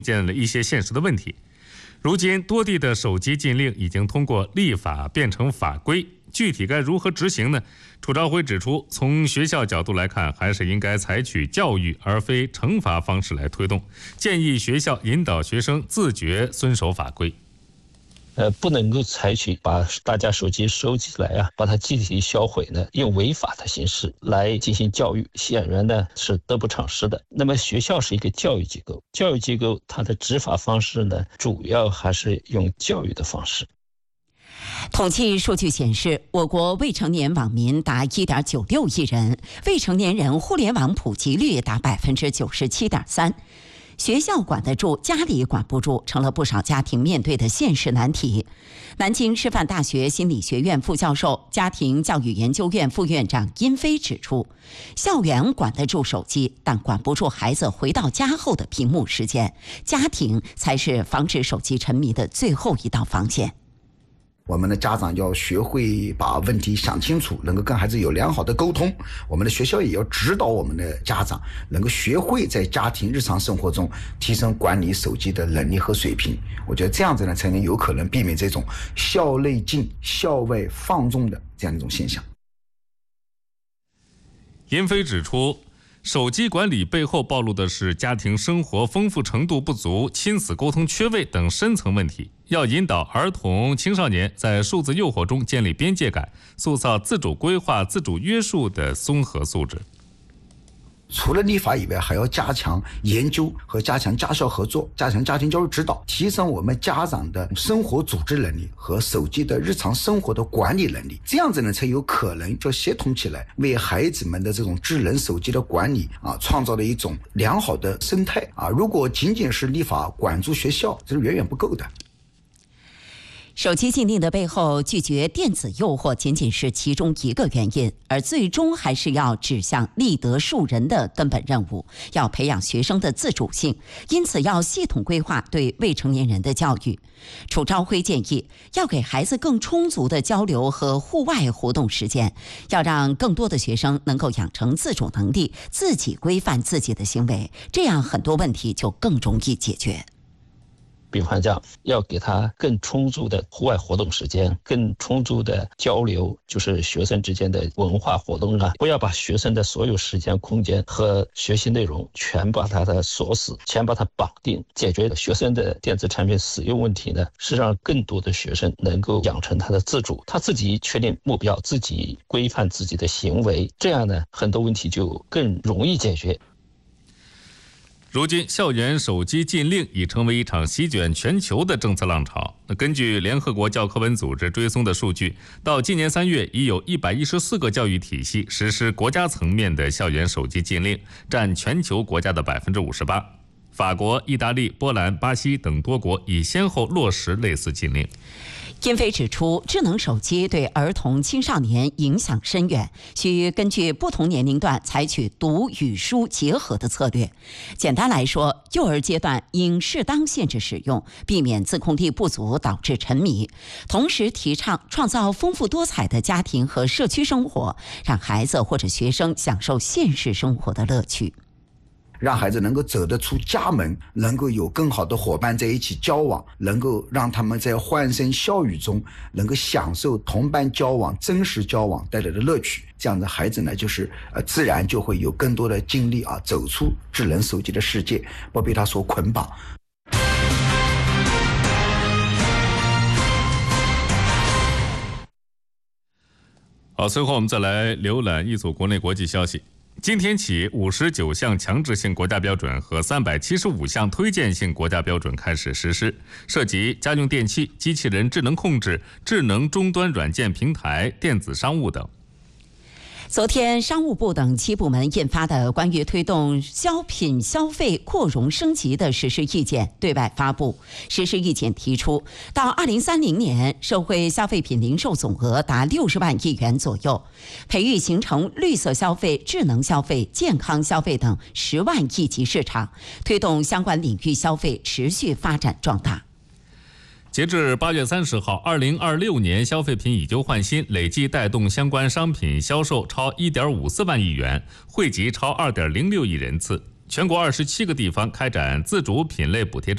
见了一些现实的问题。如今多地的手机禁令已经通过立法变成法规，具体该如何执行呢？楚昭辉指出，从学校角度来看，还是应该采取教育而非惩罚方式来推动，建议学校引导学生自觉遵守法规。 不能够采取把大家手机收起来啊，把它集体销毁呢，用违法的形式来进行教育，显然呢是得不偿失的。那么学校是一个教育机构，教育机构它的执法方式呢，主要还是用教育的方式。 统计数据显示，我国未成年网民达 1.96 亿人，未成年人互联网普及率达 97.3%。学校管得住，家里管不住，成了不少家庭面对的现实难题。南京师范大学心理学院副教授、家庭教育研究院副院长殷飞指出，校园管得住手机，但管不住孩子回到家后的屏幕时间，家庭才是防止手机沉迷的最后一道防线。 我们的家长要学会把问题想清楚，能够跟孩子有良好的沟通。我们的学校也要指导我们的家长，能够学会在家庭日常生活中提升管理手机的能力和水平。我觉得这样子呢，才能有可能避免这种校内禁、校外放纵的这样一种现象。 殷飞指出，手机管理背后暴露的是家庭生活丰富程度不足、亲子沟通缺位等深层问题。要引导儿童、青少年在数字诱惑中建立边界感，塑造自主规划、自主约束的综合素质。 除了立法以外，还要加强研究和加强家校合作，加强家庭教育指导，提升我们家长的生活组织能力和手机的日常生活的管理能力。这样子呢，才有可能就协同起来，为孩子们的这种智能手机的管理创造了一种良好的生态如果仅仅是立法管住学校，这是远远不够的。 手机禁令的背后，拒绝电子诱惑仅仅是其中一个原因，而最终还是要指向立德树人的根本任务，要培养学生的自主性，因此要系统规划对未成年人的教育。楚昭辉建议，要给孩子更充足的交流和户外活动时间，要让更多的学生能够养成自主能力，自己规范自己的行为，这样很多问题就更容易解决。 比方讲，要给他更充足的户外活动时间，更充足的交流，就是学生之间的文化活动不要把学生的所有时间、空间和学习内容全把它的锁死，全把它绑定。解决学生的电子产品使用问题呢，是让更多的学生能够养成他的自主，他自己确定目标，自己规范自己的行为，这样呢，很多问题就更容易解决。 如今，校园手机禁令已成为一场席卷全球的政策浪潮。根据联合国教科文组织追踪的数据，到今年3月，已有114个教育体系实施国家层面的校园手机禁令，占全球国家的 58%。法国、意大利、波兰、巴西等多国已先后落实类似禁令。 殷飞指出，智能手机对儿童青少年影响深远，需根据不同年龄段采取读与书结合的策略。简单来说，幼儿阶段应适当限制使用，避免自控力不足导致沉迷，同时提倡创造丰富多彩的家庭和社区生活，让孩子或者学生享受现实生活的乐趣。 让孩子能够走得出家门，能够有更好的伙伴在一起交往，能够让他们在欢声笑语中能够享受同伴交往、真实交往带来的乐趣。这样的孩子呢，就是自然就会有更多的精力走出智能手机的世界，不被它所捆绑。 好，随后我们再来浏览一组国内国际消息。今天起，59项强制性国家标准和375项推荐性国家标准开始实施，涉及家用电器、机器人智能控制、智能终端软件平台、电子商务等。 昨天，商务部等7部门印发的关于推动消品消费扩容升级的实施意见对外发布。实施意见提出，到2030年，社会消费品零售总额达60万亿元左右，培育形成绿色消费、智能消费、健康消费等10万亿级市场，推动相关领域消费持续发展壮大。 截至8月30号，2026年消费品以旧换新累计带动相关商品销售超1.54万亿元，惠及超2.06亿人次。全国27个地方开展自主品类补贴